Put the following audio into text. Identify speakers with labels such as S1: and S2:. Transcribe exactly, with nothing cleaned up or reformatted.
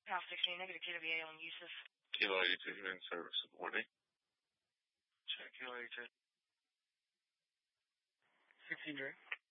S1: House sixteen, negative K W A on Yusuf.
S2: Kilo eighty-two, you're in service of Wardy.
S3: Check, Kilo eighty-two.
S4: sixteen, Dre.